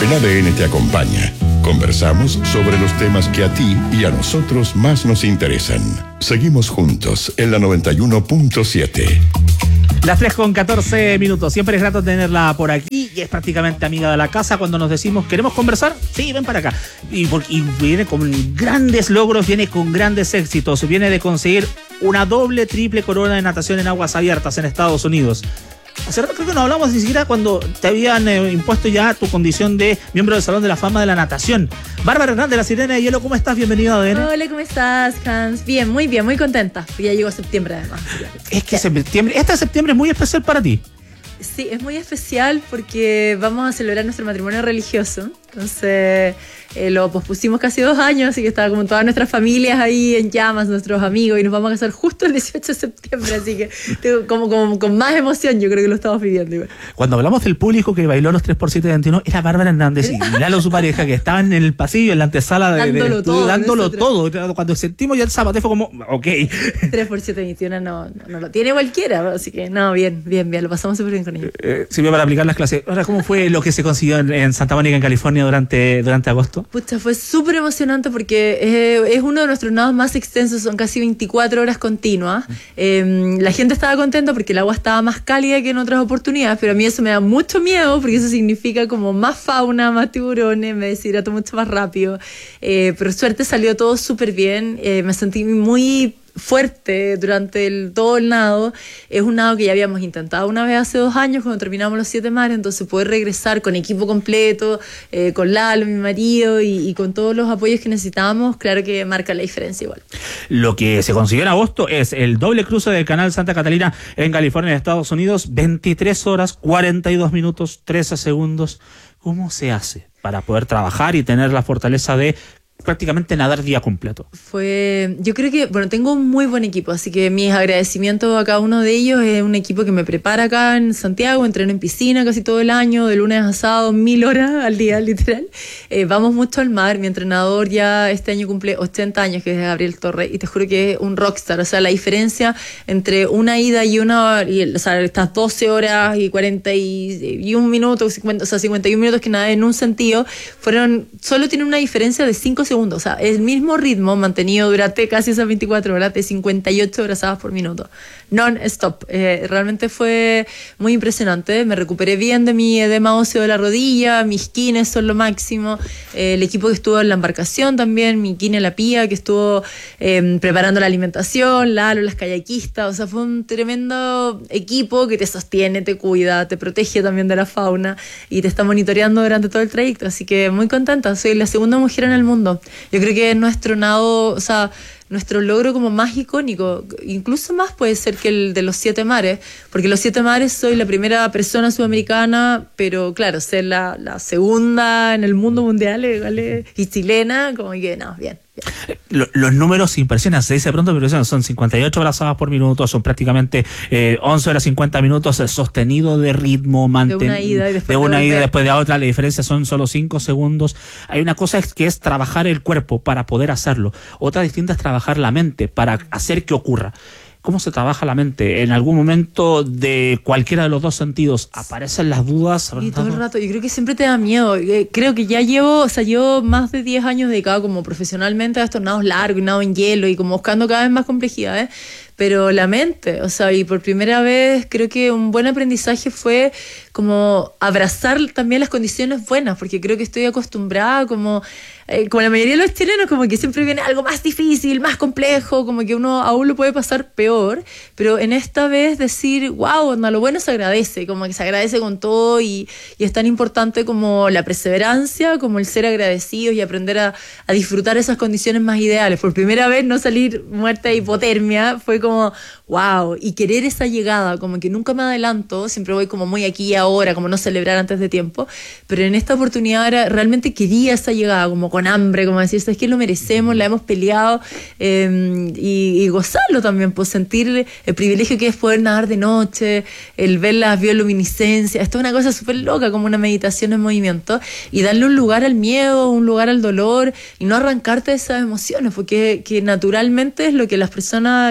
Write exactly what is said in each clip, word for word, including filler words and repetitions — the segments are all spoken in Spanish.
El A D N te acompaña. Conversamos sobre los temas que a ti y a nosotros más nos interesan. Seguimos juntos en la noventa y uno punto siete. Las tres con catorce minutos. Siempre es grato tenerla por aquí y es prácticamente amiga de la casa. Cuando nos decimos, ¿queremos conversar? Sí, ven para acá. Y, por, y viene con grandes logros, viene con grandes éxitos. Viene de conseguir una doble, triple corona de natación en aguas abiertas en Estados Unidos. Hace rato creo que no hablamos ni siquiera cuando te habían eh, impuesto ya tu condición de miembro del Salón de la Fama de la Natación. Bárbara Hernández, la Sirena de Hielo, ¿cómo estás? Bienvenida a A D N. Hola, ¿cómo estás, Hans? Bien, muy bien, muy contenta, porque ya llegó septiembre además. Es que septiembre, este septiembre es muy especial para ti. Sí, es muy especial porque vamos a celebrar nuestro matrimonio religioso. Entonces eh, lo pospusimos casi dos años, así que estaba como todas nuestras familias ahí en llamas, nuestros amigos, y nos vamos a casar justo el dieciocho de septiembre, así que tengo como, como con más emoción yo creo que lo estamos viviendo igual. Cuando hablamos del público que bailó los tres por siete veintiuno, era Bárbara Hernández y Lalo, su pareja, que estaban en el pasillo, en la antesala de, dándolo de estudio, todo, dándolo todo. Cuando sentimos ya el zapateo fue como, ok. tres por siete veintiuno no, no, no lo tiene cualquiera, así que no, bien, bien, bien, lo pasamos súper bien con ellos. Eh, sirvió para aplicar las clases. Ahora, ¿cómo fue lo que se consiguió en, en Santa Mónica, en California, durante, durante agosto? Pucha, fue súper emocionante porque es, es uno de nuestros nados más extensos, son casi veinticuatro horas continuas. Eh, la gente estaba contenta porque el agua estaba más cálida que en otras oportunidades, pero a mí eso me da mucho miedo porque eso significa como más fauna, más tiburones, me deshidrato mucho más rápido. Eh, pero suerte salió todo súper bien, eh, me sentí muy fuerte durante el, todo el nado. Es un nado que ya habíamos intentado una vez hace dos años cuando terminamos los siete mares, entonces poder regresar con equipo completo, eh, con Lalo, mi marido, y, y con todos los apoyos que necesitábamos, claro que marca la diferencia igual. Lo que se consiguió en agosto es el doble cruce del canal Santa Catalina en California, Estados Unidos, veintitrés horas, cuarenta y dos minutos, trece segundos. ¿Cómo se hace para poder trabajar y tener la fortaleza de prácticamente nadar día completo? Fue, yo creo que, bueno, tengo un muy buen equipo, así que mis agradecimientos a cada uno de ellos. Es un equipo que me prepara acá en Santiago, entreno en piscina casi todo el año, de lunes a sábado, mil horas al día, literal. Eh, vamos mucho al mar, mi entrenador ya este año cumple ochenta años, que es Gabriel Torres, y te juro que es un rockstar, o sea, la diferencia entre una ida y una, y, o sea, estas doce horas y cuarenta y un minutos, cincuenta, o sea, cincuenta y un minutos que nada en un sentido, fueron, solo tiene una diferencia de cinco segundos, o sea, el mismo ritmo mantenido durante casi esas veinticuatro horas de cincuenta y ocho brazadas por minuto, non-stop. Eh, realmente fue muy impresionante, me recuperé bien de mi edema óseo de la rodilla, mis kines son lo máximo, eh, el equipo que estuvo en la embarcación también, mi kine La Pía, que estuvo eh, preparando la alimentación, Lalo, las kayakistas, o sea, fue un tremendo equipo que te sostiene, te cuida, te protege también de la fauna y te está monitoreando durante todo el trayecto, así que muy contenta, soy la segunda mujer en el mundo. Yo creo que nuestro nado, o sea, nuestro logro como más icónico, incluso más puede ser que el de los siete mares, porque los siete mares soy la primera persona sudamericana, pero claro, ser la, la segunda en el mundo mundial, ¿vale? Y chilena, como que no, bien. Los, los números impresionan, se dice pronto, pero son cincuenta y ocho brazadas por minuto, son prácticamente eh, once horas cincuenta minutos sostenido de ritmo, manten, de una ida y después de una de ida después de otra, la diferencia son solo cinco segundos. Hay una cosa que es trabajar el cuerpo para poder hacerlo, otra distinta es trabajar la mente para hacer que ocurra. ¿Cómo se trabaja la mente? ¿En algún momento de cualquiera de los dos sentidos aparecen las dudas? Y todo el rato, yo creo que siempre te da miedo. Creo que ya llevo, o sea, llevo más de diez años dedicado como profesionalmente a estos nados largos, nados en hielo y como buscando cada vez más complejidades. Pero la mente, o sea, y por primera vez creo que un buen aprendizaje fue como abrazar también las condiciones buenas, porque creo que estoy acostumbrada como, eh, como la mayoría de los chilenos, como que siempre viene algo más difícil, más complejo, como que uno aún lo puede pasar peor, pero en esta vez decir, wow, no, lo bueno se agradece, como que se agradece con todo y, y es tan importante como la perseverancia, como el ser agradecidos y aprender a, a disfrutar esas condiciones más ideales. Por primera vez no salir muerta de hipotermia, fue como wow, y querer esa llegada, como que nunca me adelanto, siempre voy como muy aquí y ahora, como no celebrar antes de tiempo, pero en esta oportunidad era, realmente quería esa llegada, como con hambre, como decir, es que lo merecemos, la hemos peleado, eh, y, y gozarlo también, pues sentir el privilegio que es poder nadar de noche, el ver las bioluminiscencias, esto es una cosa súper loca, como una meditación en movimiento, y darle un lugar al miedo, un lugar al dolor, y no arrancarte de esas emociones, porque que naturalmente es lo que las personas y todos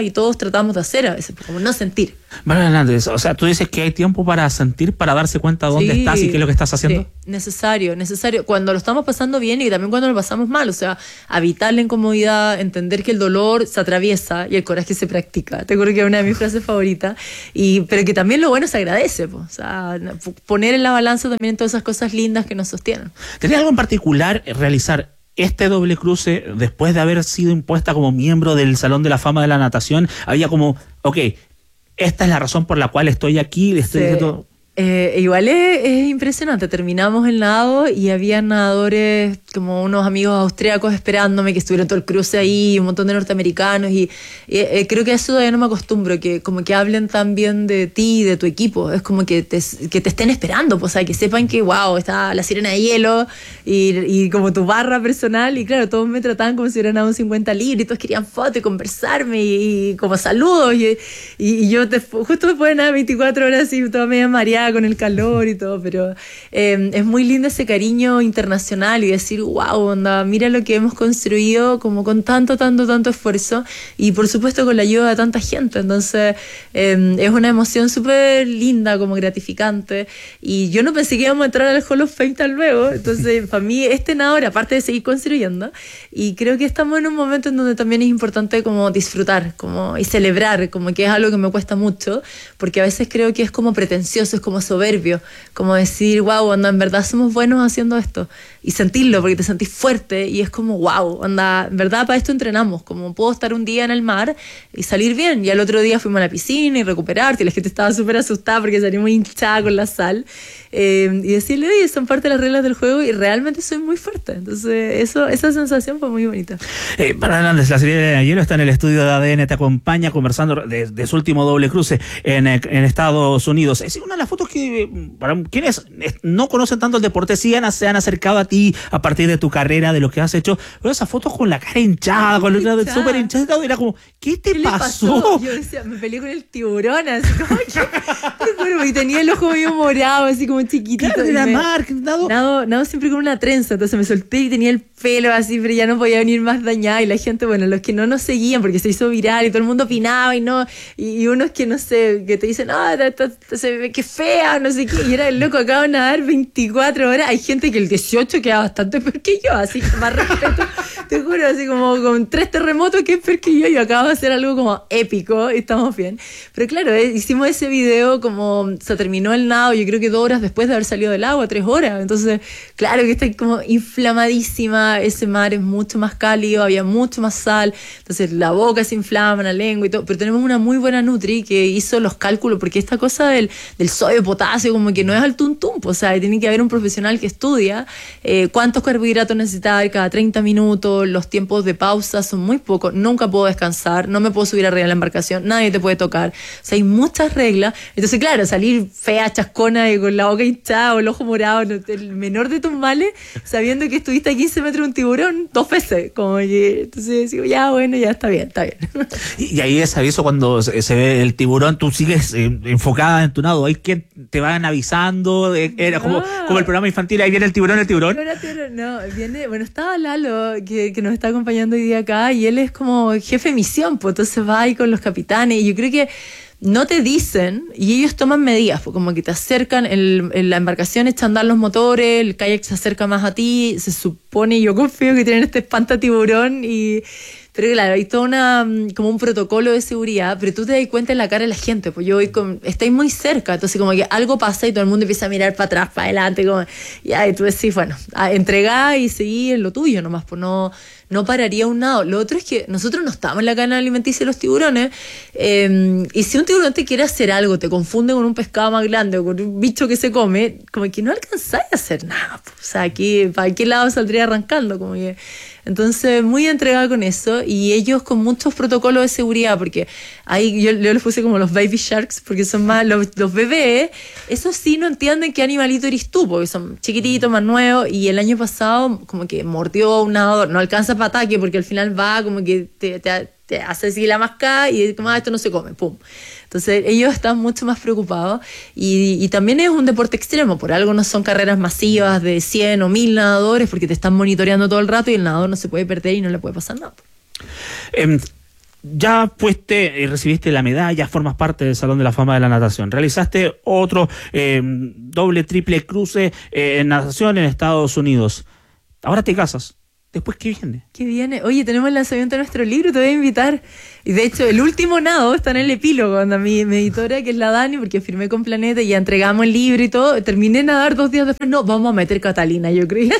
tratamos de hacer a veces, como no sentir. Bueno, Hernández, o sea, tú dices que hay tiempo para sentir, para darse cuenta de dónde Sí, estás y qué es lo que estás haciendo. Sí, necesario, necesario. Cuando lo estamos pasando bien y también cuando lo pasamos mal, o sea, evitar la incomodidad, entender que el dolor se atraviesa y el coraje se practica. Te acuerdo que es una de mis frases favoritas, y, pero que también lo bueno se agradece, pues, o sea, poner en la balanza también todas esas cosas lindas que nos sostienen. ¿Tenía algo en particular realizar este doble cruce después de haber sido impuesta como miembro del Salón de la Fama de la Natación? Había como, ok, esta es la razón por la cual estoy aquí, estoy Sí. diciendo... Eh, igual es, es impresionante. Terminamos el nado y había nadadores como unos amigos austriacos esperándome, que estuvieron todo el cruce ahí, un montón de norteamericanos, y, y eh, creo que a eso todavía no me acostumbro, que como que hablen tan bien de ti y de tu equipo. Es como que te, que te estén esperando, pues, o sea, que sepan que wow, está la sirena de hielo y, y como tu barra personal, y claro, todos me trataban como si hubieran nadado un cincuenta libras y todos querían fotos y conversarme y, y como saludos, y, y, y yo te, justo después de nada veinticuatro horas así toda media mareada con el calor y todo, pero eh, es muy lindo ese cariño internacional y decir, wow, onda, mira lo que hemos construido como con tanto, tanto, tanto esfuerzo, y por supuesto con la ayuda de tanta gente. Entonces eh, es una emoción súper linda, como gratificante, y yo no pensé que íbamos a entrar al Hall of Fame tan luego. Entonces para mí este nadador, aparte de seguir construyendo, y creo que estamos en un momento en donde también es importante como disfrutar como, y celebrar, como que es algo que me cuesta mucho, porque a veces creo que es como pretencioso, es como soberbio, como decir, wow, onda, en verdad somos buenos haciendo esto, y sentirlo, porque te sentís fuerte, y es como, wow, onda, en verdad para esto entrenamos, como puedo estar un día en el mar y salir bien, y al otro día fuimos a la piscina y recuperarte, y la gente estaba súper asustada porque salí muy hinchada con la sal, eh, y decirle, oye, son parte de las reglas del juego y realmente soy muy fuerte. Entonces eso, esa sensación fue muy bonita. Eh, para Hernández, la serie de hielo está en el estudio de A D N, te acompaña conversando de, de su último doble cruce en, en Estados Unidos. Es una de las fotos que, para quienes no conocen tanto el deporte, sí han, se han acercado a ti a partir de tu carrera, de lo que has hecho, pero esas fotos con la cara hinchada, con la cara súper hinchada, era como, ¿qué te ¿Qué le pasó? pasó? Yo decía, me peleé con el tiburón, así como que, te juro, y tenía el ojo medio morado, así como chiquitito. Claro, de y la me- mar, nado. Nado, nado siempre con una trenza, entonces me solté y tenía el pelo así, pero ya no podía venir más dañada, y la gente, bueno, los que no nos seguían porque se hizo viral y todo el mundo opinaba y no, y, y unos que no sé, que te dicen, ah, ta, ta, ta, se ve que fea, no sé qué, y era el loco, acabo de nadar veinticuatro horas, hay gente que el dieciocho queda bastante peor que yo, así que más respeto, te juro, así como con tres terremotos que es peor que yo, y acabo de hacer algo como épico y estamos bien. Pero claro, eh, hicimos ese video como se terminó el nado, yo creo que dos horas después de haber salido del agua, tres horas, entonces claro que estoy como inflamadísima, ese mar es mucho más cálido, había mucho más sal, entonces la boca se inflama, la lengua y todo, pero tenemos una muy buena nutri que hizo los cálculos, porque esta cosa del, del sodio, potasio, como que no es al tuntum, o sea, tiene que haber un profesional que estudia eh, cuántos carbohidratos necesitas cada treinta minutos, los tiempos de pausa son muy pocos, nunca puedo descansar, no me puedo subir arriba de la embarcación, nadie te puede tocar, o sea, hay muchas reglas, entonces claro, salir fea, chascona y con la boca hinchada o el ojo morado, no, el menor de tus males, sabiendo que estuviste a quince metros de un tiburón dos veces, como que, entonces digo, ya bueno, ya está bien, está bien. Y, y ahí es aviso cuando se, se ve el tiburón, tú sigues eh, enfocada en tu nado, hay que te van avisando, eh, era como, No. como el programa infantil, ahí viene el tiburón, el tiburón. No, no, no, no, viene, bueno, estaba Lalo, que, que nos está acompañando hoy día acá, y él es como jefe de misión, pues entonces va ahí con los capitanes, y yo creo que no te dicen, y ellos toman medidas, pues como que te acercan, el, el- la embarcación echa a andar los motores, el kayak se acerca más a ti, se supone, yo confío que tienen este espantatiburón, y pero claro, hay todo una, mm, como un protocolo de seguridad, pero tú te das cuenta en la cara de la gente, pues yo voy con, estáis muy cerca, entonces como que algo pasa y todo el mundo empieza a mirar para atrás, para adelante, como, ya, y tú decís, bueno, a entregar y seguir en lo tuyo nomás, pues no, no pararía un nado. Lo otro es que nosotros no estamos en la cadena alimenticia de los tiburones, eh, y si un tiburón te quiere hacer algo, te confunde con un pescado más grande o con un bicho que se come, como que no alcanzáis a hacer nada, pues. O sea, aquí, ¿para qué lado saldría arrancando? Como que... Entonces, muy entregada con eso, y ellos con muchos protocolos de seguridad, porque ahí yo, yo les puse como los baby sharks, porque son más los, los bebés, esos sí no entienden qué animalito eres tú, porque son chiquititos, más nuevos, y el año pasado como que mordió a un nadador, no alcanza para ataque, porque al final va como que te, te, te hace así la mascada y como, ah, esto no se come, pum. Entonces ellos están mucho más preocupados, y, y también es un deporte extremo, por algo no son carreras masivas de cien o mil nadadores, porque te están monitoreando todo el rato y el nadador no se puede perder y no le puede pasar nada. Eh, ya fuiste y recibiste la medalla, formas parte del Salón de la Fama de la Natación. Realizaste otro eh, doble, triple cruce eh, en natación en Estados Unidos. Ahora te casas. ¿Después qué viene? ¿Qué viene? Oye, tenemos el lanzamiento de nuestro libro, te voy a invitar. Y de hecho, el último nado está en el epílogo, cuando mi, mi editora, que es la Dani, porque firmé con Planeta y ya entregamos el libro y todo, terminé de nadar dos días después. No, vamos a meter Catalina, yo creía.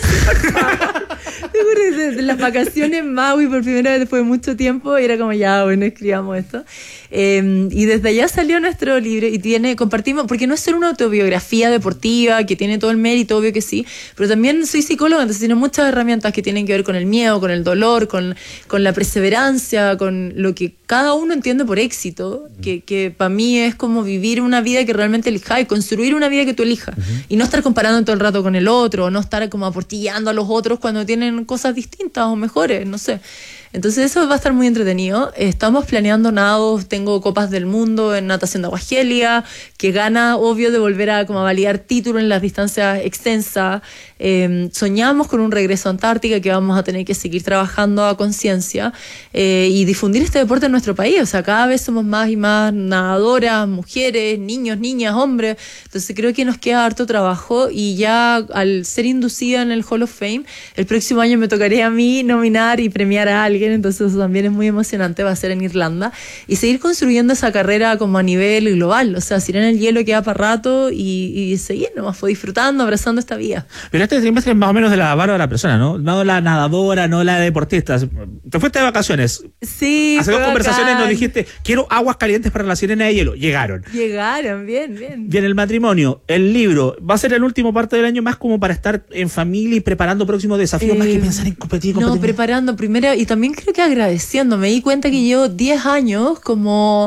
De, de las vacaciones en Maui por primera vez después de mucho tiempo, y era como ya, bueno, escribamos esto. Eh, y desde allá salió nuestro libro y tiene, compartimos, porque no es solo una autobiografía deportiva que tiene todo el mérito, obvio que sí, pero también soy psicóloga, entonces tiene muchas herramientas que tienen que ver con el miedo, con el dolor, con, con la perseverancia, con lo que cada uno entiende por éxito, que, que para mí es como vivir una vida que realmente elijas y construir una vida que tú elijas, uh-huh. y no estar comparando todo el rato con el otro, o no estar como aportillando a los otros cuando tienen cosas distintas o mejores, no sé. Entonces eso va a estar muy entretenido. Estamos planeando nados, tengo copas del mundo en natación de aguagelia, que gana, obvio, de volver a, como a validar título en las distancias extensas. Eh, soñamos con un regreso a Antártica, que vamos a tener que seguir trabajando a conciencia eh, y difundir este deporte en nuestro país. O sea, cada vez somos más y más nadadoras, mujeres, niños, niñas, hombres. Entonces creo que nos queda harto trabajo, y ya al ser inducida en el Hall of Fame, el próximo año me tocaría a mí nominar y premiar a alguien. Entonces eso también es muy emocionante, va a ser en Irlanda, y seguir construyendo esa carrera como a nivel global, o sea, si en el hielo queda para rato y, y seguir nomás, fue disfrutando, abrazando esta vida. Pero este trimestre es más o menos de la Bárbara persona, ¿no? No la nadadora, no la deportista. Te fuiste de vacaciones. Sí, hace dos conversaciones nos dijiste, quiero aguas calientes para la sirena de hielo. Llegaron. Llegaron, bien, bien. Viene el matrimonio, el libro. Va a ser el último parte del año más como para estar en familia y preparando próximos desafíos, eh, más que pensar en competir. competir. No, preparando primero, y también creo que agradeciendo. Me di cuenta que llevo diez años como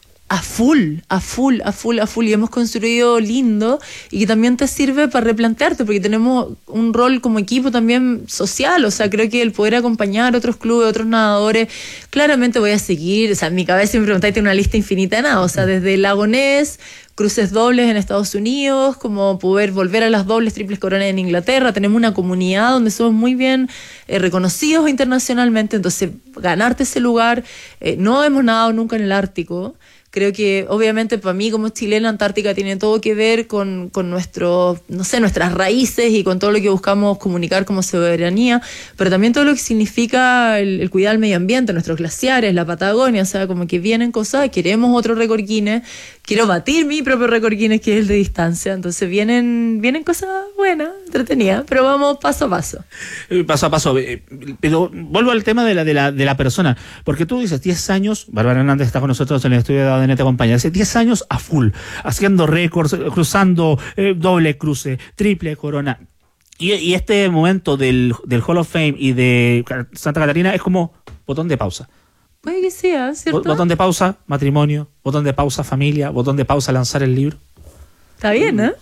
a full, a full, a full, a full, y hemos construido lindo, y que también te sirve para replantearte, porque tenemos un rol como equipo también social. O sea, creo que el poder acompañar a otros clubes, otros nadadores, claramente voy a seguir, o sea, en mi cabeza me preguntáis, tengo una lista infinita de nada, o sea, desde Lago Ness, cruces dobles en Estados Unidos, como poder volver a las dobles, triples coronas en Inglaterra. Tenemos una comunidad donde somos muy bien eh, reconocidos internacionalmente, entonces ganarte ese lugar. Eh, no hemos nadado nunca en el Ártico. Creo que obviamente para mí como chilena, Antártica tiene todo que ver con, con nuestro, no sé, nuestras raíces y con todo lo que buscamos comunicar como soberanía, pero también todo lo que significa el, el cuidar del medio ambiente, nuestros glaciares, la Patagonia. O sea, como que vienen cosas, queremos otro récord Guinness, quiero batir mi propio récord Guinness, que es el de distancia. Entonces vienen, vienen cosas buenas, entretenidas, pero vamos paso a paso. Paso a paso. Pero vuelvo al tema de la, de la, de la persona, porque tú dices diez años, Bárbara Hernández está con nosotros en el estudio de A D N Te Acompaña, hace diez años a full, haciendo récords, cruzando eh, doble cruce, triple corona. Y, y este momento del, del Hall of Fame y de Santa Catarina es como botón de pausa. Puede que sea, ¿cierto? Botón de pausa, matrimonio, botón de pausa, familia, botón de pausa, lanzar el libro. Está bien, ¿no?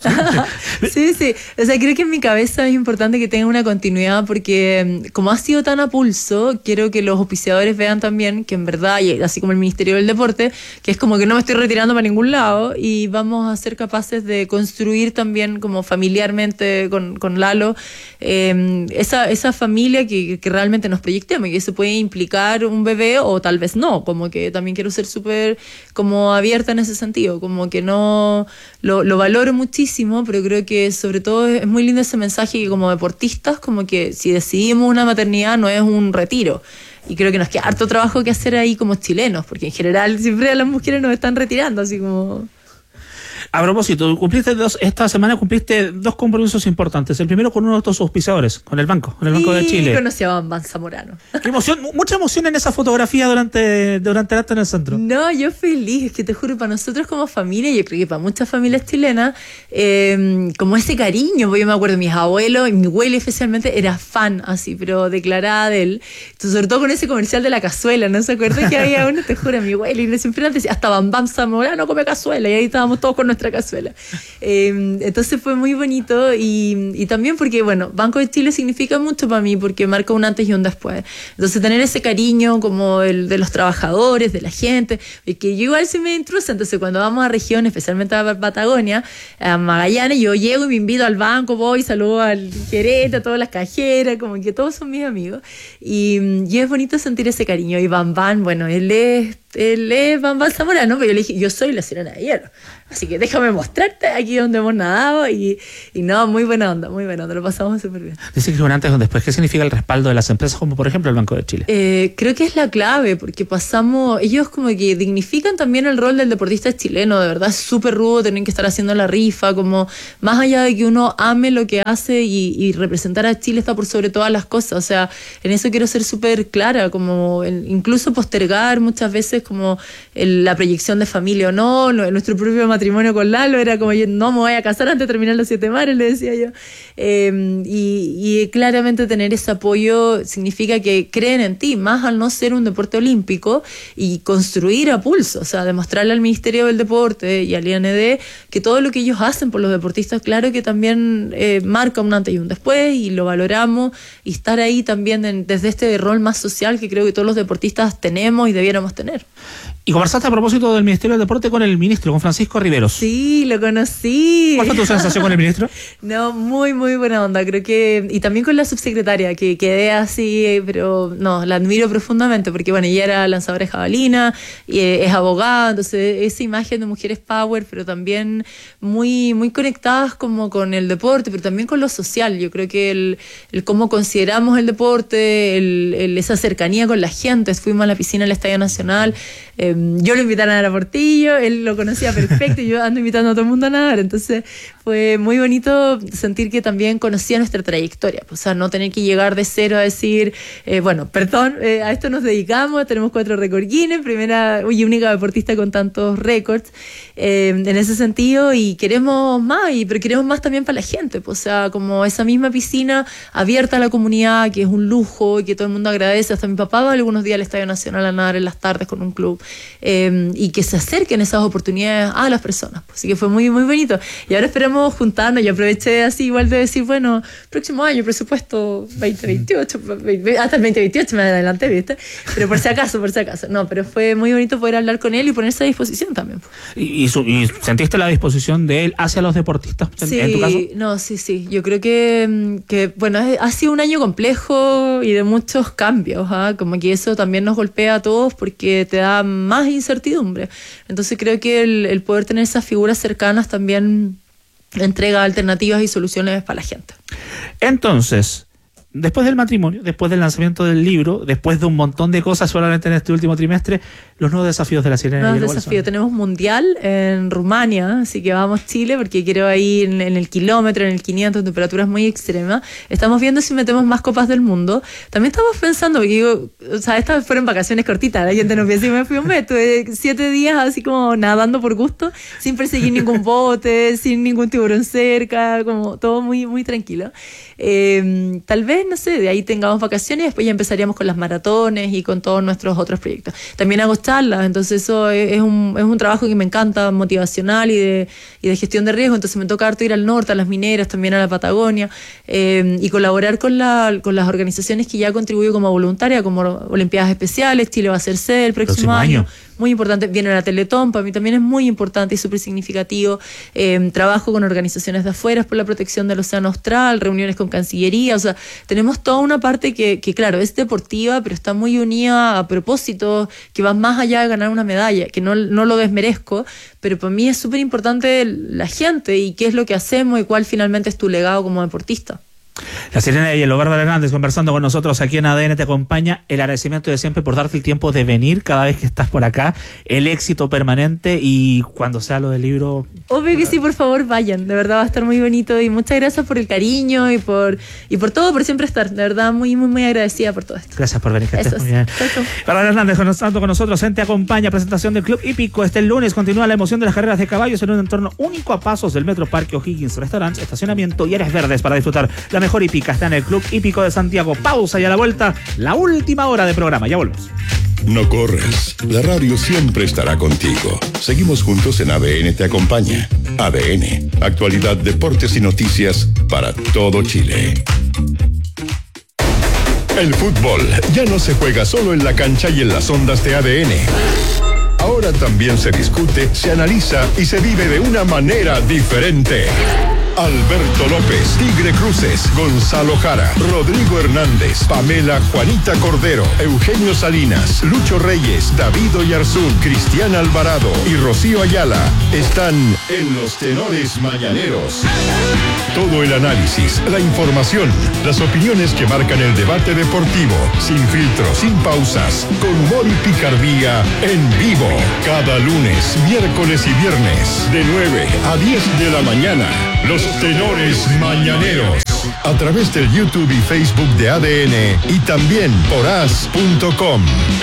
Sí, sí. O sea, creo que en mi cabeza es importante que tenga una continuidad, porque como ha sido tan a pulso, quiero que los auspiciadores vean también que en verdad, y así como el Ministerio del Deporte, que es como que no me estoy retirando para ningún lado, y vamos a ser capaces de construir también como familiarmente con, con Lalo eh, esa, esa familia que, que realmente nos proyectemos, y que eso puede implicar un bebé o tal vez no. Como que también quiero ser súper como abierta en ese sentido, como que no lo, lo valoro muchísimo, pero creo que sobre todo es muy lindo ese mensaje, que como deportistas, como que si decidimos una maternidad no es un retiro. Y creo que nos queda harto trabajo que hacer ahí como chilenos, porque en general siempre a las mujeres nos están retirando, así como... A propósito, cumpliste dos, esta semana cumpliste dos compromisos importantes. El primero con uno de estos auspiciadores, con el banco, con el Banco de Chile. Y conocí a Bam Bam Zamorano. Qué emoción, mucha emoción en esa fotografía durante, durante el acto en el centro. No, yo feliz, es que te juro, para nosotros como familia, yo creo que para muchas familias chilenas, eh, como ese cariño, porque yo me acuerdo, mis abuelos, y mi abuelo especialmente, era fan así, pero declarada de él. Entonces, sobre todo con ese comercial de la cazuela, ¿no se acuerdan que había uno? Te juro, mi abuelo, y siempre antes decía, hasta Bam Bam Zamorano come cazuela, y ahí estábamos todos con nuestra cazuela. Eh, entonces fue muy bonito y, y también porque, bueno, Banco de Chile significa mucho para mí porque marca un antes y un después. Entonces tener ese cariño como el de los trabajadores, de la gente, y que yo igual soy medio intrusa, entonces cuando vamos a regiones, especialmente a Patagonia, a Magallanes, yo llego y me invito al banco, voy, saludo al gerente, a todas las cajeras, como que todos son mis amigos. Y, y es bonito sentir ese cariño. Y Bam Bam, bueno, él es, él es Bam Bam Zamorano, pero yo le dije, yo soy la Sirena de Hielo. Así que déjame mostrarte aquí donde hemos nadado. Y, y no, muy buena onda, muy buena onda, lo pasamos súper bien. Dice que es un antes y un después. ¿Qué significa el respaldo de las empresas, como por ejemplo el Banco de Chile? Eh, creo que es la clave, porque pasamos, ellos como que dignifican también el rol del deportista chileno, de verdad es súper rudo, tienen que estar haciendo la rifa, como más allá de que uno ame lo que hace y, y representar a Chile está por sobre todas las cosas, o sea, en eso quiero ser súper clara, como el, incluso postergar muchas veces como el, la proyección de familia o no, nuestro propio matrimonio con Lalo era como yo no me voy a casar antes de terminar los siete mares, le decía yo, eh, y, y claramente tener ese apoyo significa que creen en ti, más al no ser un deporte olímpico y construir a pulso, o sea, demostrarle al Ministerio del Deporte y al I N D que todo lo que ellos hacen por los deportistas, claro que también eh, marca un antes y un después y lo valoramos y estar ahí también en, desde este rol más social que creo que todos los deportistas tenemos y debiéramos tener. Y conversaste a propósito del Ministerio del Deporte con el ministro, con Francisco Riveros. Sí, lo conocí. ¿Cuál fue tu sensación con el ministro? No, muy, muy buena onda, creo que... Y también con la subsecretaria, que quedé así, pero no, la admiro profundamente, porque bueno, ella era lanzadora de jabalina, y es abogada, entonces esa imagen de mujeres power, pero también muy, muy conectadas como con el deporte, pero también con lo social. Yo creo que el, el cómo consideramos el deporte, el, el, esa cercanía con la gente. Fuimos a la piscina del Estadio Nacional, eh, yo lo invitaron a Portillo, él lo conocía perfecto y yo ando invitando a todo el mundo a nadar, entonces fue muy bonito sentir que también conocía nuestra trayectoria, o sea, no tener que llegar de cero a decir, eh, bueno, perdón, eh, a esto nos dedicamos, tenemos cuatro récords Guinness, primera y única deportista con tantos récords, eh, en ese sentido, y queremos más, y, pero queremos más también para la gente, pues, o sea, como esa misma piscina abierta a la comunidad, que es un lujo y que todo el mundo agradece, hasta mi papá va algunos días al Estadio Nacional a nadar en las tardes con un club, eh, y que se acerquen esas oportunidades a las personas, pues, así que fue muy, muy bonito, y ahora esperamos juntarnos. Yo aproveché así igual de decir, bueno, próximo año presupuesto veinte veintiocho, hasta el veinte veintiocho me adelanté, ¿viste? Pero por si acaso, por si acaso. No, pero fue muy bonito poder hablar con él y ponerse a disposición también. ¿Y, y, su, y sentiste la disposición de él hacia los deportistas en, sí, en tu caso? No, sí, sí. Yo creo que, que bueno, ha sido un año complejo y de muchos cambios, ¿eh? Como que eso también nos golpea a todos porque te da más incertidumbre. Entonces creo que el, el poder tener esas figuras cercanas también entrega alternativas y soluciones para la gente. Entonces, después del matrimonio, después del lanzamiento del libro, después de un montón de cosas solamente en este último trimestre, los nuevos desafíos de la Sirena de Hielo. Nuevos desafíos. Tenemos mundial en Rumania, así que vamos Chile, porque quiero ir en, en el kilómetro, en el quinientos, temperaturas muy extremas. Estamos viendo si metemos más copas del mundo. También estamos pensando, porque digo, o sea, estas fueron vacaciones cortitas, la gente no piensa que me fui un mes, tuve siete días así como nadando por gusto, sin perseguir ningún bote, sin ningún tiburón cerca, como todo muy, muy tranquilo. Eh, tal vez, no sé, de ahí tengamos vacaciones y después ya empezaríamos con las maratones y con todos nuestros otros proyectos. También hago charlas, entonces eso es, es, un, es un trabajo que me encanta, motivacional y de, y de gestión de riesgo, entonces me toca harto ir al norte, a las mineras, también a la Patagonia, eh, y colaborar con, la, con las organizaciones que ya contribuyo como voluntaria, como Olimpiadas Especiales. Chile va a ser sede el próximo, próximo año. año. Muy importante, viene la Teletón, para mí también es muy importante y súper significativo. Eh, trabajo con organizaciones de afuera por la protección del océano austral, reuniones con Cancillería, o sea, tenemos toda una parte que, que claro, es deportiva, pero está muy unida a propósitos que van más allá de ganar una medalla, que no, no lo desmerezco, pero para mí es súper importante la gente y qué es lo que hacemos y cuál finalmente es tu legado como deportista. La Sirena de Hielo, Bárbara Hernández, conversando con nosotros aquí en A D N, te acompaña. El agradecimiento de siempre por darte el tiempo de venir cada vez que estás por acá. El éxito permanente y cuando sea lo del libro... Obvio que sí, por favor, vayan. De verdad va a estar muy bonito y muchas gracias por el cariño y por y por todo, por siempre estar. De verdad, muy, muy, muy agradecida por todo esto. Gracias por venir, que estés Eso muy bien. Eso. Bárbara Hernández, conversando con nosotros en Te Acompaña, presentación del Club Hípico. Este lunes continúa la emoción de las carreras de caballos en un entorno único a pasos del Metro Parque O'Higgins, restaurantes, estacionamiento y áreas verdes para disfrutar. La mejor hípica está en el Club Hípico de Santiago. Pausa y a la vuelta, la última hora de programa. Ya volvemos. No corras, la radio siempre estará contigo. Seguimos juntos en A D N Te Acompaña. A D N, actualidad, deportes y noticias para todo Chile. El fútbol ya no se juega solo en la cancha y en las ondas de A D N. Ahora también se discute, se analiza y se vive de una manera diferente. Alberto López, Tigre Cruces, Gonzalo Jara, Rodrigo Hernández, Pamela Juanita Cordero, Eugenio Salinas, Lucho Reyes, David Oyarzún, Cristian Alvarado y Rocío Ayala están en los Tenores Mañaneros. Todo el análisis, la información, las opiniones que marcan el debate deportivo, sin filtros, sin pausas, con humor y picardía, en vivo. Cada lunes, miércoles y viernes, de nueve a diez de la mañana. Los Tenores Mañaneros, a través del YouTube y Facebook de A D N y también por as punto com.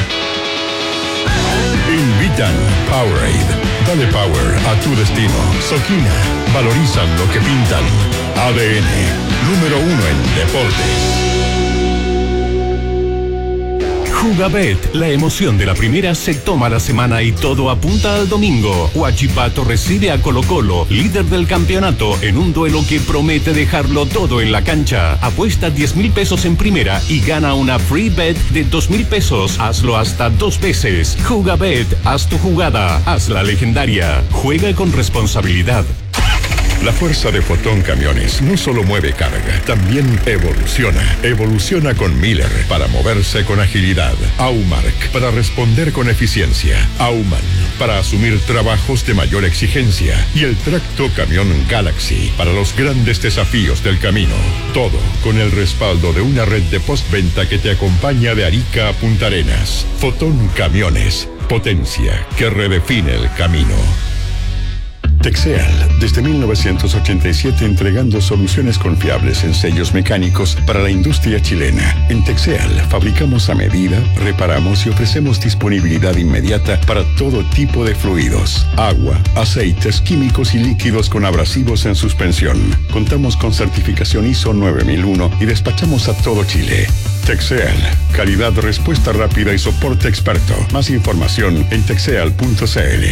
Invitan Powerade. Dale power a tu destino. Soquina. Valorizan lo que pintan. A D N, número uno en deportes. Jugabet, la emoción de la primera se toma la semana y todo apunta al domingo. Huachipato recibe a Colo Colo, líder del campeonato, en un duelo que promete dejarlo todo en la cancha. Apuesta diez mil pesos en primera y gana una free bet de dos mil pesos. Hazlo hasta dos veces. Jugabet, haz tu jugada, haz la legendaria. Juega con responsabilidad. La fuerza de Fotón Camiones no solo mueve carga, también evoluciona. Evoluciona con Miller para moverse con agilidad. Aumark para responder con eficiencia. Auman para asumir trabajos de mayor exigencia. Y el tracto camión Galaxy para los grandes desafíos del camino. Todo con el respaldo de una red de postventa que te acompaña de Arica a Punta Arenas. Fotón Camiones, potencia que redefine el camino. Texeal, desde mil novecientos ochenta y siete entregando soluciones confiables en sellos mecánicos para la industria chilena. En Texeal fabricamos a medida, reparamos y ofrecemos disponibilidad inmediata para todo tipo de fluidos, agua, aceites, químicos y líquidos con abrasivos en suspensión. Contamos con certificación I S O nueve mil uno y despachamos a todo Chile. Texeal, calidad, respuesta rápida y soporte experto. Más información en texeal punto c l.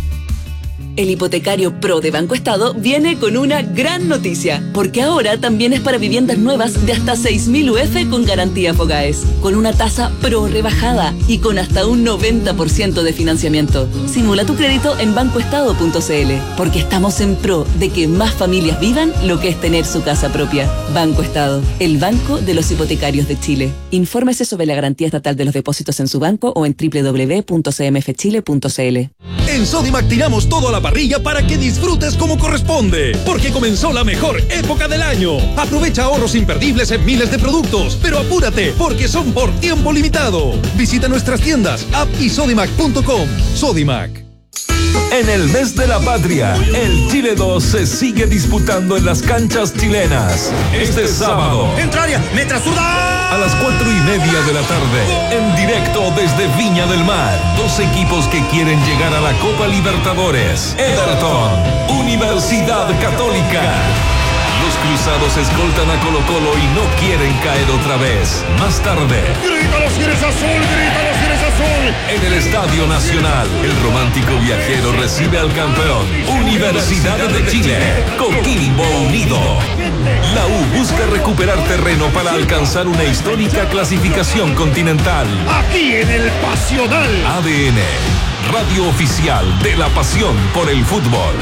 El hipotecario Pro de Banco Estado viene con una gran noticia, porque ahora también es para viviendas nuevas de hasta seis mil U F con garantía Fogaes, con una tasa Pro rebajada y con hasta un noventa por ciento de financiamiento. Simula tu crédito en banco estado punto c l, porque estamos en pro de que más familias vivan lo que es tener su casa propia. Banco Estado, el banco de los hipotecarios de Chile. Infórmese sobre la garantía estatal de los depósitos en su banco o en doble u doble u doble u punto c m f chile punto c l. En Sodimac tiramos todo a la parrilla para que disfrutes como corresponde, porque comenzó la mejor época del año. Aprovecha ahorros imperdibles en miles de productos, pero apúrate porque son por tiempo limitado. Visita nuestras tiendas, app y sodimac punto com. Sodimac. En el mes de la patria, el Chile dos se sigue disputando en las canchas chilenas. Este sábado, Entra área, metra zurda. a las cuatro y media de la tarde, en directo desde Viña del Mar, dos equipos que quieren llegar a la Copa Libertadores. Everton, Universidad Católica. Los cruzados escoltan a Colo Colo y no quieren caer otra vez. Más tarde, ¡Grítalo si eres azul! ¡Grítalo si eres azul! en el Estadio Nacional, el romántico viajero recibe al campeón, Universidad de Chile, Coquimbo Unido. La U busca recuperar terreno para alcanzar una histórica clasificación continental. Aquí en el Pasional. A D N, radio oficial de la pasión por el fútbol.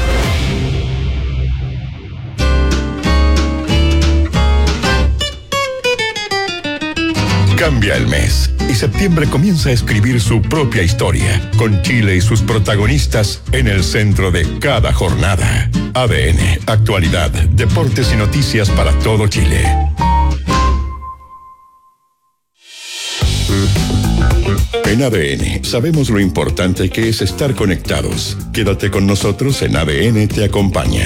Cambia el mes y septiembre comienza a escribir su propia historia, con Chile y sus protagonistas en el centro de cada jornada. A D N, actualidad, deportes y noticias para todo Chile. En A D N sabemos lo importante que es estar conectados. Quédate con nosotros en A D N Te Acompaña.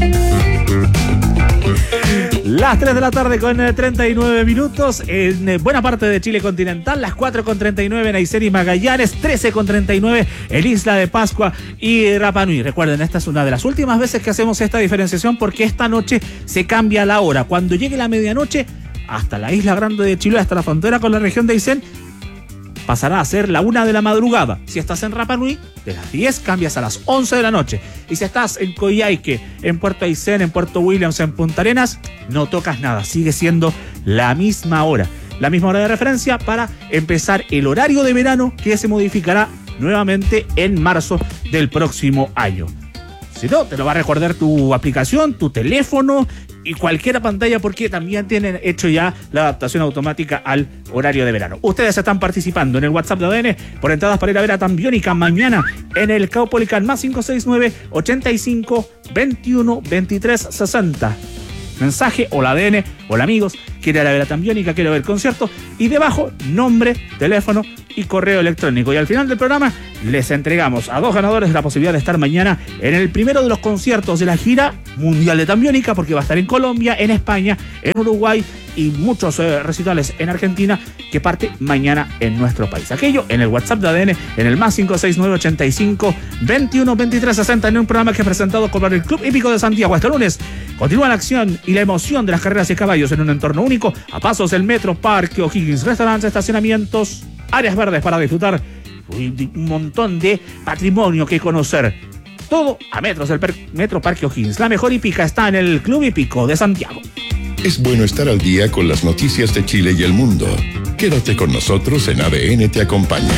Las tres de la tarde con treinta y nueve minutos en buena parte de Chile continental, las cuatro con treinta y nueve en Aysén y Magallanes, trece con treinta y nueve en Isla de Pascua y Rapa Nui. Recuerden, esta es una de las últimas veces que hacemos esta diferenciación porque esta noche se cambia la hora. Cuando llegue la medianoche, hasta la Isla Grande de Chiloé, hasta la frontera con la región de Aysén, pasará a ser la una de la madrugada. Si estás en Rapa Nui, de las diez cambias a las once de la noche. Y si estás en Coyhaique, en Puerto Aysén, en Puerto Williams, en Punta Arenas, no tocas nada, sigue siendo la misma hora. La misma hora de referencia para empezar el horario de verano, que se modificará nuevamente en marzo del próximo año. Si no, te lo va a recordar tu aplicación, tu teléfono y cualquier pantalla, porque también tienen hecho ya la adaptación automática al horario de verano. Ustedes están participando en el WhatsApp de A D N por entradas para ir a ver a Tambiónica mañana en el Caupolicán, más cinco seis nueve, ochenta y cinco, veintiuno, veintitrés, sesenta. Mensaje, hola A D N, hola amigos, quiero ir a ver a Tambiónica, quiero ver conciertos, y debajo nombre, teléfono y correo electrónico. Y al final del programa les entregamos a dos ganadores la posibilidad de estar mañana en el primero de los conciertos de la gira mundial de Tambiónica, porque va a estar en Colombia, en España, en Uruguay y muchos eh, recitales en Argentina, que parte mañana en nuestro país. Aquello en el WhatsApp de A D N, en el más cinco seis nueve, ochenta y cinco, veintiuno, veintitrés, sesenta, en un programa que es presentado por el Club Hípico de Santiago. Este lunes continúa la acción y la emoción de las carreras de caballos en un entorno único, a pasos del Metro Parque O'Higgins, restaurantes, estacionamientos, áreas verdes para disfrutar, un montón de patrimonio que conocer. Todo a metros del Metro Parque O'Higgins. La mejor hípica está en el Club Hípico de Santiago. Es bueno estar al día con las noticias de Chile y el mundo. Quédate con nosotros en A D N Te Acompaña.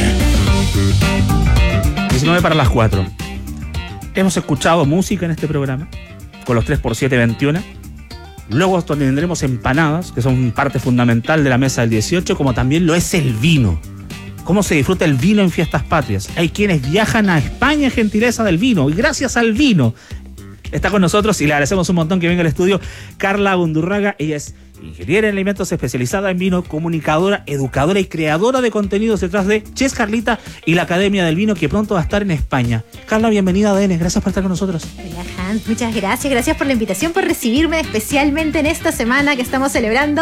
diecinueve para las cuatro. Hemos escuchado música en este programa, con los tres por siete, veintiuno. Luego tendremos empanadas, que son parte fundamental de la mesa del dieciocho, como también lo es el vino. ¿Cómo se disfruta el vino en fiestas patrias? Hay quienes viajan a España en gentileza del vino, y gracias al vino está con nosotros, y le agradecemos un montón que venga al estudio, Carla Undurraga. Ella es ingeniera en alimentos, especializada en vino, comunicadora, educadora y creadora de contenidos detrás de Ches Carlita y la Academia del Vino, que pronto va a estar en España. Carla, bienvenida a A D N, gracias por estar con nosotros. Hola Hans, muchas gracias, gracias por la invitación, por recibirme especialmente en esta semana que estamos celebrando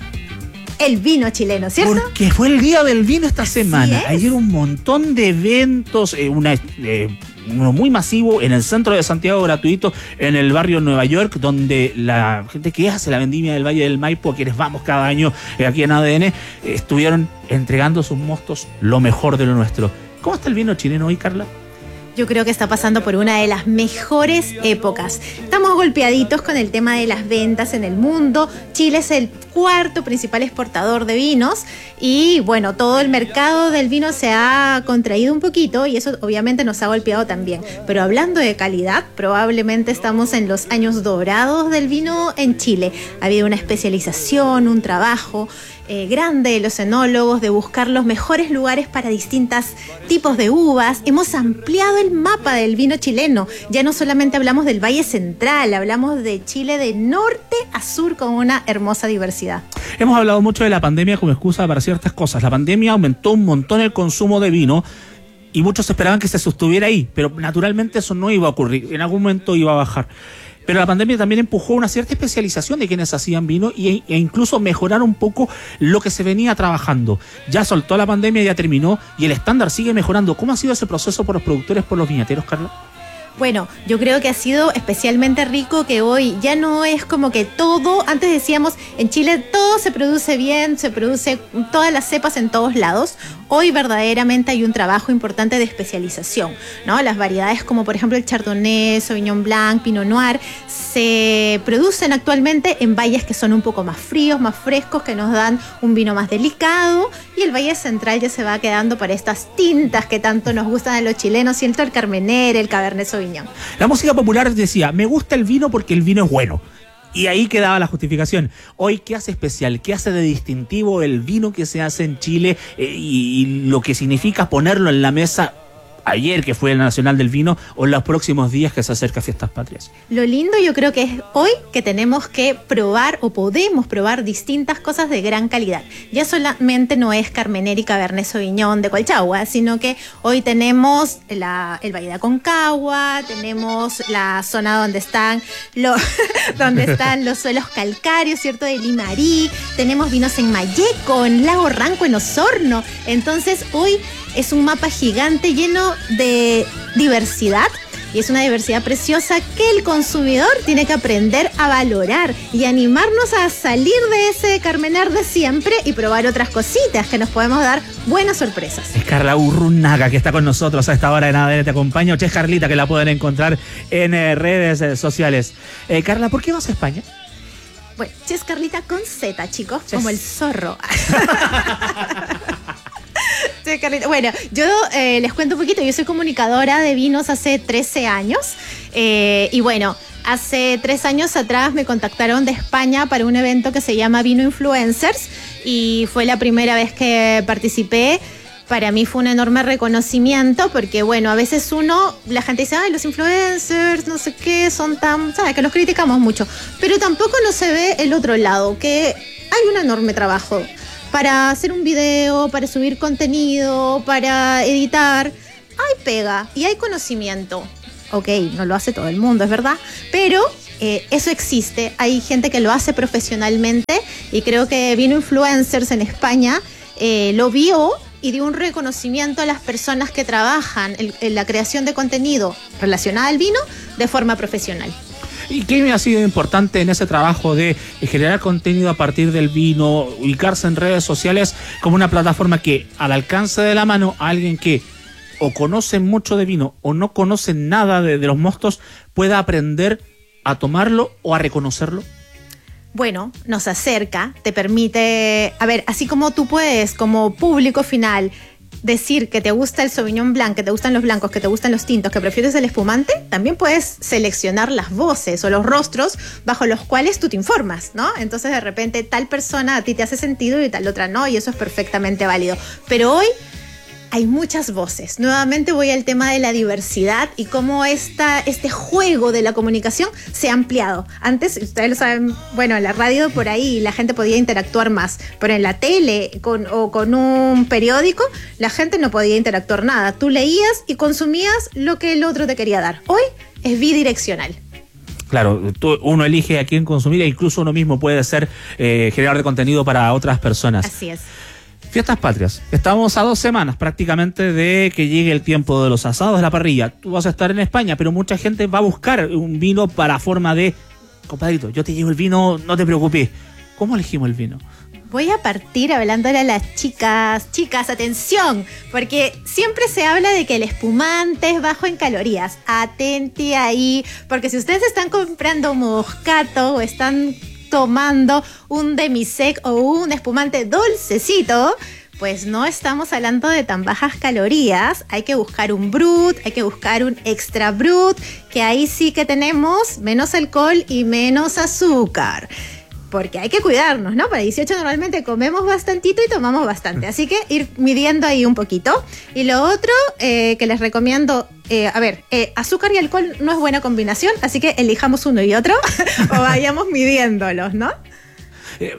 el vino chileno, ¿cierto? Porque fue el día del vino esta semana. es. Ayer un montón de eventos, eh, una, eh, uno muy masivo en el centro de Santiago, gratuito, en el barrio Nueva York, donde la gente que hace la vendimia del Valle del Maipo, a quienes vamos cada año eh, aquí en A D N, eh, estuvieron entregando sus mostos, lo mejor de lo nuestro. ¿Cómo está el vino chileno hoy, Carla? Yo creo que está pasando por una de las mejores épocas. Estamos golpeaditos con el tema de las ventas en el mundo. Chile es el cuarto principal exportador de vinos y bueno, todo el mercado del vino se ha contraído un poquito y eso obviamente nos ha golpeado también. Pero hablando de calidad, probablemente estamos en los años dorados del vino en Chile. Ha habido una especialización, un trabajo Eh, grande de los enólogos, de buscar los mejores lugares para distintos tipos de uvas. Hemos ampliado el mapa del vino chileno. Ya no solamente hablamos del Valle Central, hablamos de Chile de norte a sur con una hermosa diversidad. Hemos hablado mucho de la pandemia como excusa para ciertas cosas. La pandemia aumentó un montón el consumo de vino y muchos esperaban que se sostuviera ahí, pero naturalmente eso no iba a ocurrir. En algún momento iba a bajar. Pero la pandemia también empujó una cierta especialización de quienes hacían vino e, e incluso mejorar un poco lo que se venía trabajando. Ya soltó la pandemia, ya terminó y el estándar sigue mejorando. ¿Cómo ha sido ese proceso por los productores, por los viñateros, Carla? Bueno, yo creo que ha sido especialmente rico que hoy ya no es como que todo, antes decíamos, en Chile todo se produce bien, se produce todas las cepas en todos lados. Hoy verdaderamente hay un trabajo importante de especialización, ¿no? Las variedades como por ejemplo el Chardonnay, Sauvignon Blanc, Pinot Noir, se producen actualmente en valles que son un poco más fríos, más frescos, que nos dan un vino más delicado, y el Valle Central ya se va quedando para estas tintas que tanto nos gustan a los chilenos, ¿cierto? El Carmener, el Cabernet Sauvignon. La música popular decía, me gusta el vino porque el vino es bueno. Y ahí quedaba la justificación. Hoy, ¿qué hace especial? ¿Qué hace de distintivo el vino que se hace en Chile eh, y, y lo que significa ponerlo en la mesa ayer, que fue el Nacional del Vino, o en los próximos días que se acerca a Fiestas Patrias? Lo lindo yo creo que es hoy que tenemos que probar o podemos probar distintas cosas de gran calidad. Ya solamente no es Carmener y Cabernet Sauvignon de Colchagua, sino que hoy tenemos la, el Valle de Aconcagua, tenemos la zona donde están, lo, donde están los suelos calcáreos, ¿cierto? De Limarí, tenemos vinos en Malleco, en Lago Ranco, en Osorno. Entonces hoy es un mapa gigante lleno de diversidad, y es una diversidad preciosa que el consumidor tiene que aprender a valorar y animarnos a salir de ese Carmener de siempre y probar otras cositas que nos podemos dar buenas sorpresas. Es Carla Urrunaga que está con nosotros a esta hora en A D N Te Acompaña, Chef Carlita, que la pueden encontrar en eh, redes eh, sociales. Eh, Carla, ¿por qué vas a España? Bueno, Chef Carlita con Z, chicos, Chef. como el zorro. Chef Carlita. Bueno, yo eh, les cuento un poquito, yo soy comunicadora de vinos hace trece años eh, y bueno, hace tres años atrás me contactaron de España para un evento que se llama Vino Influencers y fue la primera vez que participé. Para mí fue un enorme reconocimiento porque, bueno, a veces uno, la gente dice, ay, los influencers, no sé qué, son tan, sabes, que los criticamos mucho, pero tampoco no se ve el otro lado, que hay un enorme trabajo para hacer un video, para subir contenido, para editar. Hay pega y hay conocimiento. Ok, no lo hace todo el mundo, es verdad, pero eh, eso existe. Hay gente que lo hace profesionalmente y creo que Vino Influencers en España eh, lo vio y dio un reconocimiento a las personas que trabajan en, en la creación de contenido relacionado al vino de forma profesional. ¿Y qué ha sido importante en ese trabajo de generar contenido a partir del vino, ubicarse en redes sociales como una plataforma que al alcance de la mano a alguien que o conoce mucho de vino o no conoce nada de, de los mostos pueda aprender a tomarlo o a reconocerlo? Bueno, nos acerca, te permite, a ver, así como tú puedes como público final decir que te gusta el Sauvignon Blanc, que te gustan los blancos, que te gustan los tintos, que prefieres el espumante, también puedes seleccionar las voces o los rostros bajo los cuales tú te informas, ¿no? Entonces de repente tal persona a ti te hace sentido y tal otra no, y eso es perfectamente válido. Pero hoy hay muchas voces. Nuevamente voy al tema de la diversidad y cómo esta, este juego de la comunicación se ha ampliado. Antes, ustedes lo saben, bueno, en la radio por ahí la gente podía interactuar más, pero en la tele con, o con un periódico la gente no podía interactuar nada. Tú leías y consumías lo que el otro te quería dar. Hoy es bidireccional. Claro, tú, uno elige a quién consumir e incluso uno mismo puede ser eh, generador de contenido para otras personas. Así es. Fiestas patrias. Estamos a dos semanas prácticamente de que llegue el tiempo de los asados de la parrilla. Tú vas a estar en España, pero mucha gente va a buscar un vino para forma de, compadrito, yo te llevo el vino, no te preocupes. ¿Cómo elegimos el vino? Voy a partir hablándole a las chicas. Chicas, atención, porque siempre se habla de que el espumante es bajo en calorías. Atente ahí, porque si ustedes están comprando moscato o están tomando un demisec o un espumante dulcecito, pues no estamos hablando de tan bajas calorías. Hay que buscar un brut, hay que buscar un extra brut, que ahí sí que tenemos menos alcohol y menos azúcar. Porque hay que cuidarnos, ¿no? Para dieciocho normalmente comemos bastantito y tomamos bastante. Así que ir midiendo ahí un poquito. Y lo otro eh, que les recomiendo, eh, a ver, eh, azúcar y alcohol no es buena combinación, así que elijamos uno y otro o vayamos midiéndolos, ¿no? Eh,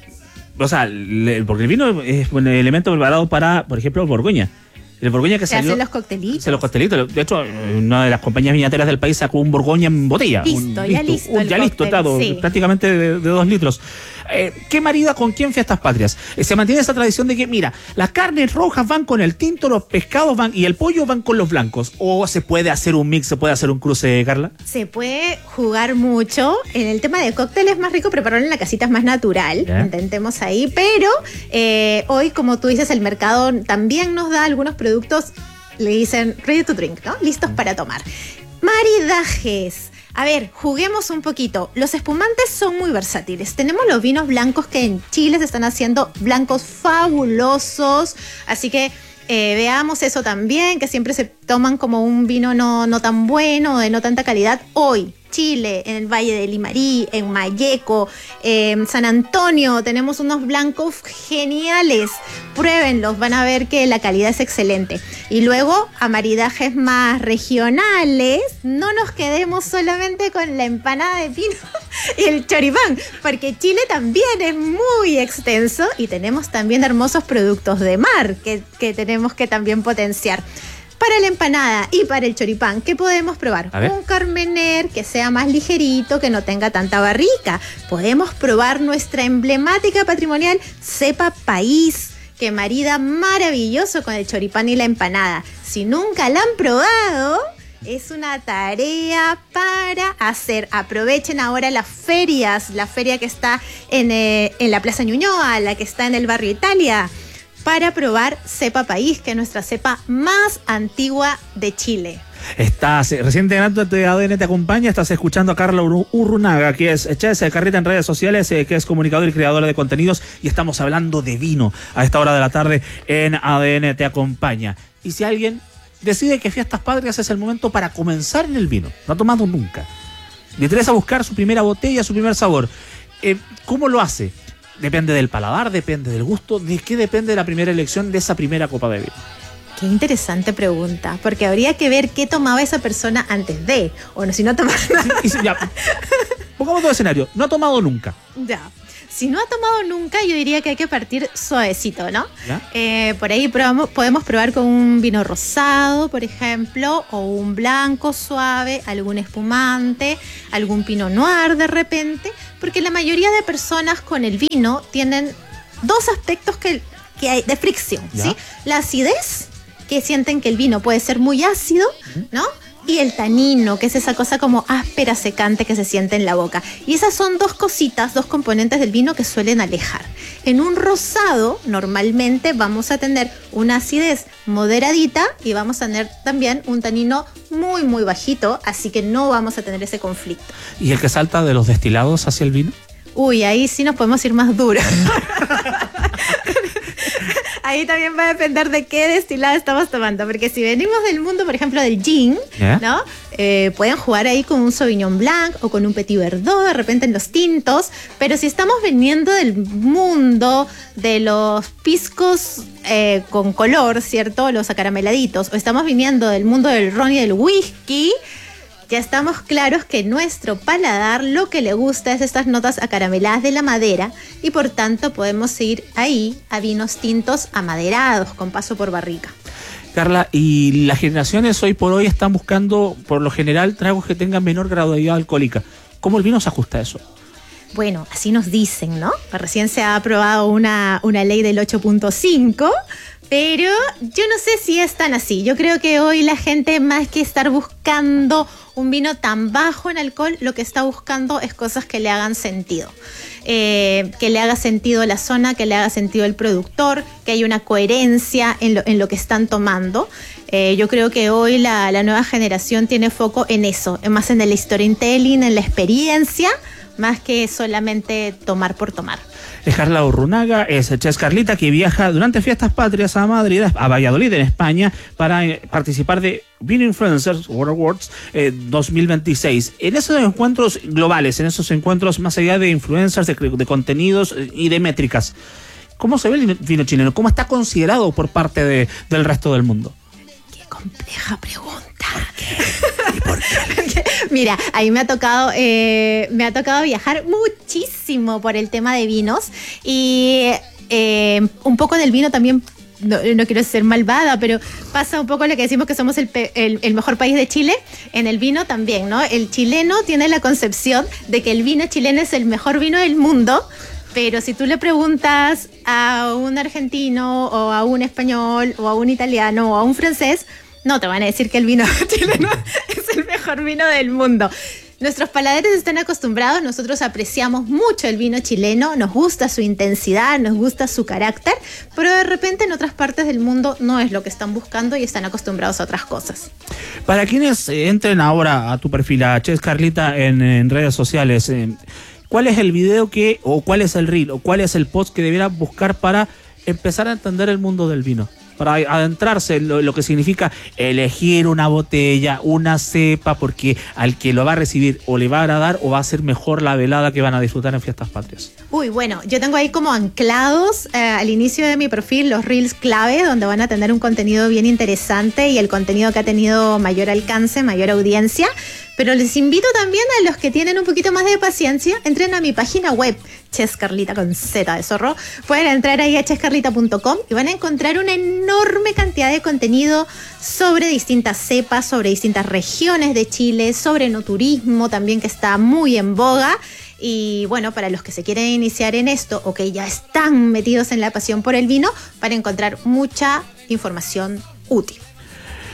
o sea, le, porque el vino es un elemento preparado para, por ejemplo, Borgoña. El Borgoña que se salió... hacen los coctelitos. Se los coctelitos. De hecho, una de las compañías viñateras del país sacó un Borgoña en botella. Listo, un, ya listo. Un, ya listo, claro, sí. prácticamente de, de dos litros. Eh, ¿Qué marida con quién fiestas patrias? Eh, se mantiene esa tradición de que, mira, las carnes rojas van con el tinto, los pescados van y el pollo van con los blancos. ¿O se puede hacer un mix, se puede hacer un cruce, Carla? Se puede jugar mucho. En el tema de cóctel es más rico prepararlo en la casita, es más natural. Yeah. Intentemos ahí. Pero eh, hoy, como tú dices, el mercado también nos da algunos productos, le dicen ready to drink, ¿no? Listos para tomar. Maridajes. A ver, juguemos un poquito. Los espumantes son muy versátiles. Tenemos los vinos blancos que en Chile se están haciendo blancos fabulosos. Así que eh, veamos eso también, que siempre se toman como un vino no, no tan bueno, de no tanta calidad. Hoy, Chile, en el Valle de Limarí, en Malleco, en San Antonio, tenemos unos blancos geniales. Pruébenlos, van a ver que la calidad es excelente. Y luego, a maridajes más regionales, no nos quedemos solamente con la empanada de pino y el choripán, porque Chile también es muy extenso y tenemos también hermosos productos de mar que, que tenemos que también potenciar. Para la empanada y para el choripán, ¿qué podemos probar? Un Carmener que sea más ligerito, que no tenga tanta barrica. Podemos probar nuestra emblemática patrimonial Cepa País, que marida maravilloso con el choripán y la empanada. Si nunca la han probado, Es una tarea para hacer. Aprovechen ahora las ferias, la feria que está en, eh, en la Plaza Ñuñoa, la que está en el barrio Italia, para probar cepa país, que es nuestra cepa más antigua de Chile. Estás recién integrante A D N te acompaña, estás escuchando a Carla Urrunaga, que es chef de Carlita en redes sociales, eh, que es comunicador y creadora de contenidos, y estamos hablando de vino a esta hora de la tarde en A D N te acompaña. Y si alguien decide que Fiestas Patrias es el momento para comenzar en el vino, no ha tomado nunca, le interesa buscar su primera botella, su primer sabor, eh, ¿cómo lo hace? Depende del paladar, depende del gusto, ¿de qué depende la primera elección de esa primera copa de vino? Qué interesante pregunta, porque habría que ver qué tomaba esa persona antes de, o no, si no tomaba nada. Y si, ya, pongamos todo escenario, no ha tomado nunca. Ya. Si no ha tomado nunca, yo diría que hay que partir suavecito, ¿no? Eh, por ahí probamos, podemos probar con un vino rosado, por ejemplo, o un blanco suave, algún espumante, algún pinot noir de repente, porque la mayoría de personas con el vino tienen dos aspectos que, que hay de fricción, ¿ya? ¿Sí? La acidez, que sienten que el vino puede ser muy ácido, ¿no? Y el tanino, que es esa cosa como áspera, secante que se siente en la boca. Y esas son dos cositas, dos componentes del vino que suelen alejar. En un rosado, normalmente vamos a tener una acidez moderadita y vamos a tener también un tanino muy, muy bajito, así que no vamos a tener ese conflicto. ¿Y el que salta de los destilados hacia el vino? Uy, ahí sí nos podemos ir más duros. Ahí también va a depender de qué destilado estamos tomando, porque si venimos del mundo, por ejemplo, del gin, yeah. ¿no? Eh, pueden jugar ahí con un Sauvignon Blanc o con un Petit Verdot, de repente en los tintos, pero si estamos viniendo del mundo de los piscos eh, con color, ¿cierto? Los acarameladitos, o estamos viniendo del mundo del ron y del whisky, ya estamos claros que nuestro paladar lo que le gusta es estas notas acarameladas de la madera y por tanto podemos ir ahí a vinos tintos amaderados con paso por barrica. Carla, y las generaciones hoy por hoy están buscando por lo general tragos que tengan menor gradualidad alcohólica. ¿Cómo el vino se ajusta a eso? Bueno, así nos dicen, ¿no? Recién se ha aprobado una, una ley del ocho punto cinco, pero yo no sé si es tan así. Yo creo que hoy la gente, más que estar buscando un vino tan bajo en alcohol, lo que está buscando es cosas que le hagan sentido. Eh, que le haga sentido la zona, que le haga sentido el productor, que haya una coherencia en lo, en lo que están tomando. Eh, yo creo que hoy la, la nueva generación tiene foco en eso, más en el storytelling, en la experiencia, más que solamente tomar por tomar. Es Carla Urrunaga, es chef Carlita, que viaja durante Fiestas Patrias a Madrid, a Valladolid, en España, para eh, participar de Vino Influencers World Awards eh, dos mil veintiséis. En esos encuentros globales, en esos encuentros más allá de influencers, de, de contenidos y de métricas, ¿cómo se ve el vino chileno? ¿Cómo está considerado por parte de, del resto del mundo? Qué compleja pregunta. ¿Por qué? ¿Y por qué? Mira, ahí me ha tocado eh, me ha tocado viajar muchísimo por el tema de vinos y eh, un poco del vino también. No, no quiero ser malvada, pero pasa un poco lo que decimos que somos el, el, el mejor país de Chile. En el vino también, ¿no? El chileno tiene la concepción de que el vino chileno es el mejor vino del mundo, pero si tú le preguntas a un argentino o a un español o a un italiano o a un francés, no te van a decir que el vino chileno es el mejor vino del mundo. Nuestros paladares están acostumbrados, nosotros apreciamos mucho el vino chileno, nos gusta su intensidad, nos gusta su carácter, pero de repente en otras partes del mundo no es lo que están buscando y están acostumbrados a otras cosas. Para quienes entren ahora a tu perfil, a Chef Carlita en, en redes sociales, eh, ¿cuál es el video que, o cuál es el reel, o cuál es el post que debiera buscar para empezar a entender el mundo del vino? Para adentrarse en lo, lo que significa elegir una botella, una cepa, porque al que lo va a recibir o le va a agradar o va a ser mejor la velada que van a disfrutar en Fiestas Patrias. Uy, bueno, yo tengo ahí como anclados eh, al inicio de mi perfil los reels clave, donde van a tener un contenido bien interesante y el contenido que ha tenido mayor alcance, mayor audiencia. Pero les invito también a los que tienen un poquito más de paciencia, entren a mi página web, Chef Carlita con Z de zorro. Pueden entrar ahí a chef carlita punto com y van a encontrar una enorme cantidad de contenido sobre distintas cepas, sobre distintas regiones de Chile, sobre enoturismo también, que está muy en boga. Y bueno, para los que se quieren iniciar en esto o que ya están metidos en la pasión por el vino, van a encontrar mucha información útil.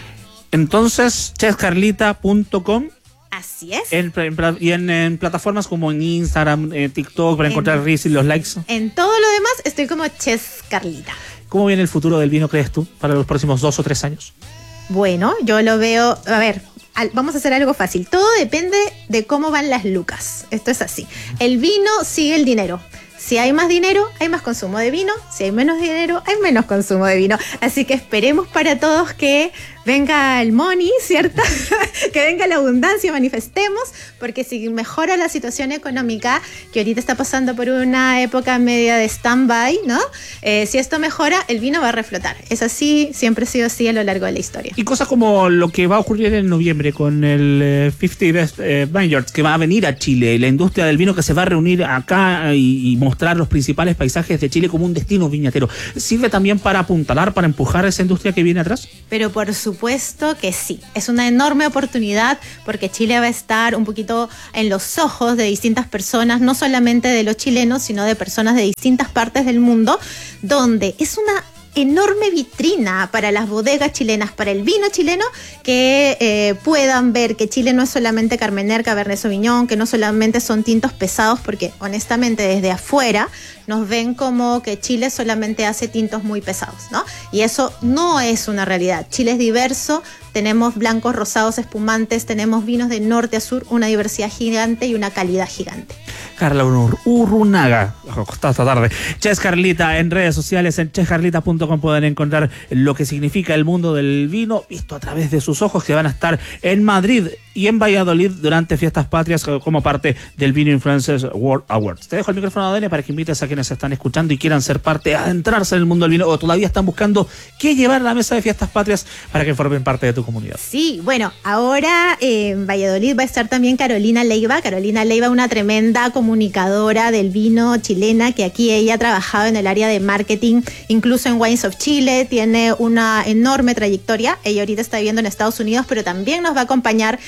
Entonces, chef carlita punto com. Así es. En, en, y en, en plataformas como en Instagram, en TikTok, para En- encontrar reels y los likes. En todo lo demás estoy como Chef Carlita. ¿Cómo viene el futuro del vino, crees tú, para los próximos dos o tres años? Bueno, yo lo veo, a ver, al- vamos a hacer algo fácil. Todo depende de cómo van las lucas. Esto es así. El vino sigue el dinero. Si hay más dinero, hay más consumo de vino. Si hay menos dinero, hay menos consumo de vino. Así que esperemos para todos que venga el money, ¿cierto? Que venga la abundancia, manifestemos, porque si mejora la situación económica, que ahorita está pasando por una época media de stand-by, ¿no? Eh, si esto mejora, el vino va a reflotar. Es así, siempre ha sido así a lo largo de la historia. Y cosas como lo que va a ocurrir en noviembre con el eh, cincuenta Best eh, Vineyards, que va a venir a Chile, y la industria del vino que se va a reunir acá y, y mostrar los principales paisajes de Chile como un destino viñatero. ¿Sirve también para apuntalar, para empujar a esa industria que viene atrás? Pero por supuesto que sí. Es una enorme oportunidad porque Chile va a estar un poquito en los ojos de distintas personas, no solamente de los chilenos, sino de personas de distintas partes del mundo, donde es una enorme vitrina para las bodegas chilenas, para el vino chileno, que eh, puedan ver que Chile no es solamente Carmener, Cabernet Sauvignon, que no solamente son tintos pesados, porque honestamente desde afuera nos ven como que Chile solamente hace tintos muy pesados, ¿no? Y eso no es una realidad. Chile es diverso, tenemos blancos, rosados, espumantes, tenemos vinos de norte a sur, una diversidad gigante y una calidad gigante. Carla Ur- Urrunaga, hasta esta tarde. Chef Carlita en redes sociales, en chef carlita punto com pueden encontrar lo que significa el mundo del vino visto a través de sus ojos, que van a estar en Madrid y en Valladolid durante Fiestas Patrias como parte del Vino Influencers World Awards. Te dejo el micrófono, Adene, para que invites a quienes están escuchando y quieran ser parte, adentrarse en el mundo del vino, o todavía están buscando qué llevar a la mesa de Fiestas Patrias para que formen parte de tu comunidad. Sí, bueno, ahora eh, en Valladolid va a estar también Carolina Leiva. Carolina Leiva, una tremenda comunicadora del vino chilena, que aquí ella ha trabajado en el área de marketing, incluso en Wines of Chile, tiene una enorme trayectoria. Ella ahorita está viviendo en Estados Unidos, pero también nos va a acompañar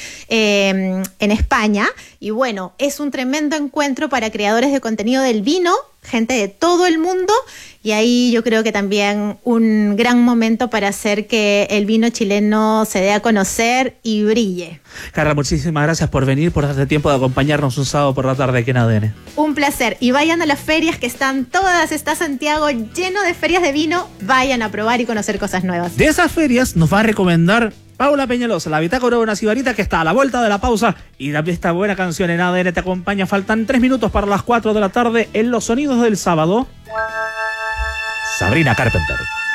eh, en España. Y bueno, es un tremendo encuentro para creadores de contenido del vino, gente de todo el mundo, y ahí yo creo que también un gran momento para hacer que el vino chileno se dé a conocer y brille. Carla, muchísimas gracias por venir, por darte tiempo de acompañarnos un sábado por la tarde aquí en A D N. Un placer. Y vayan a las ferias que están todas, está Santiago lleno de ferias de vino, vayan a probar y conocer cosas nuevas. De esas ferias nos va a recomendar Paula Peñalosa, la bitácora de una cibarita, que está a la vuelta de la pausa, y esta buena canción en A D N te acompaña. Faltan tres minutos para las cuatro de la tarde en Los Sonidos del Sábado. Sabrina Carpenter.